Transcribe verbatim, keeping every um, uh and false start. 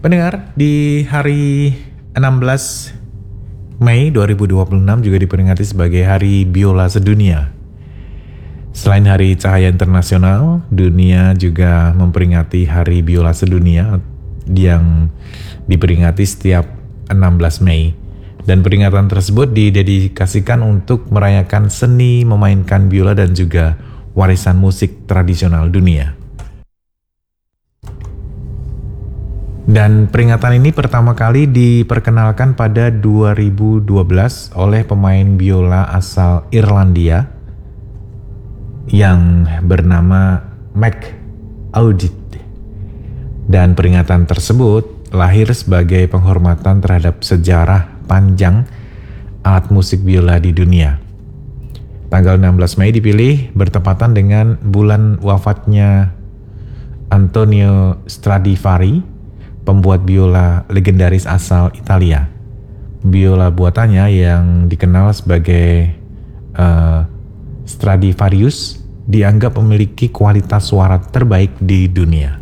Pendengar, di hari enam belas Mei dua ribu dua puluh enam juga diperingati sebagai Hari Biola Sedunia. Selain Hari Cahaya Internasional, dunia juga memperingati Hari Biola Sedunia yang diperingati setiap enam belas Mei. Dan peringatan tersebut didedikasikan untuk merayakan seni memainkan biola dan juga warisan musik tradisional dunia. Dan peringatan ini pertama kali diperkenalkan pada dua ribu dua belas oleh pemain biola asal Irlandia yang bernama Mac Audit. Dan peringatan tersebut lahir sebagai penghormatan terhadap sejarah panjang alat musik biola di dunia. Tanggal enam belas Mei dipilih bertepatan dengan bulan wafatnya Antonio Stradivari, pembuat biola legendaris asal Italia. Biola buatannya yang dikenal sebagai uh, Stradivarius dianggap memiliki kualitas suara terbaik di dunia.